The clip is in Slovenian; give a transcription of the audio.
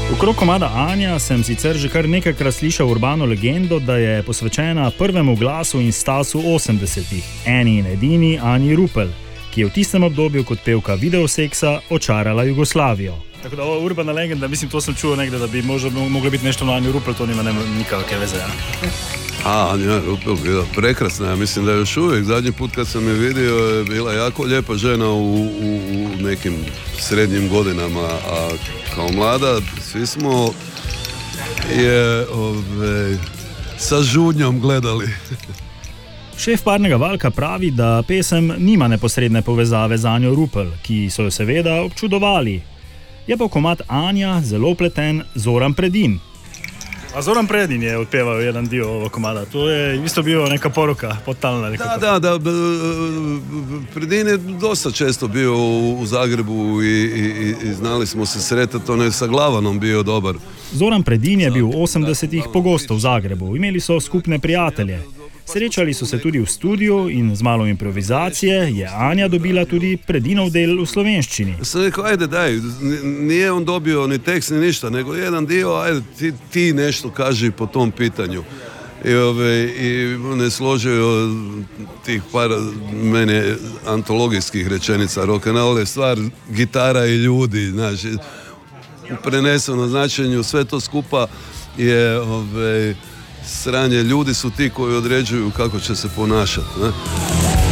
Okrog komada Anja sem sicer že kar nekajkrat slišal urbano legendo, da je posvečena prvemu glasu in stasu 80-ih, eni in edini Anji Rupel, ki je v tistem obdobju kot pevka Videoseksa očarala Jugoslavijo. Tako da ova urbana legenda, mislim, to sem čuo negde, da bi možda moglo biti nešto na Anju Rupel, to nima nikakve veze, ja? Anja Rupel bila prekrasna, ja mislim da još uvijek, zadnji put kad sam je vidio je bila jako lijepa žena u nekim srednjim godinama, a kao mlada svi smo je sa žudnjom gledali. Šef Parnega valka pravi, da pesem nima neposredne povezave z Anjo Rupel, ki so jo seveda občudovali. Je pa komad Anja zelo pleten Zoran Predin. A Zoran Predin je odpeval jedan dio ovog komada. To je isto bio neka poruka potalna. Da. Predin je dosta često bio u Zagrebu i znali smo se sretati, on je sa Glavanom bio dobar. Zoran Predin je bil v 80-ih pogosto v Zagrebu. Imeli so skupne prijatelje. Srečali so se tudi v studiu in z malo improvizacije je Anja dobila tudi Predinov del v slovenščini. Sam rekao, ajde daj, nije on dobio ni tekst ni ništa, nego jedan dio, ajde ti nešto kaži po tom pitanju. I on je složio tih par meni antologijskih rečenica. Rock'n'roll je stvar gitara i ljudi, znači, u prenesenom značenju sve to skupa je sranje, ljudi su ti koji određuju kako će se ponašati, ne?